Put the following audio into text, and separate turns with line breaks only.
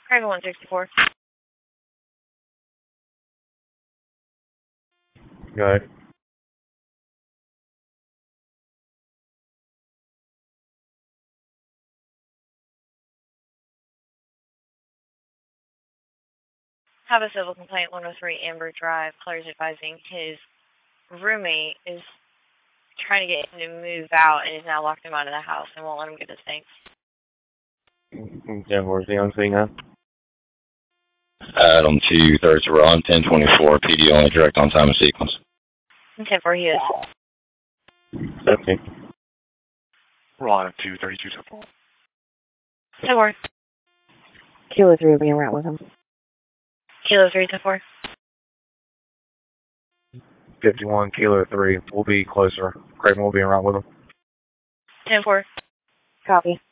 Craven 164.
Go ahead.
Have a civil complaint, 103 Amber Drive. Claire's advising his roommate is trying to get him to move out and is now locked him out of the house and won't let him get his things.
Yeah, where's the unseen at?
Adam 230 Ron 1024 PD only direct on time and sequence.
10-4 he is.
17.
Ron 232
10-4.
Kilo 3 will be en route with him.
Kilo 3 10-4.
51, Kilo 3. We'll be closer. Craven will be around with him.
10-4.
Copy.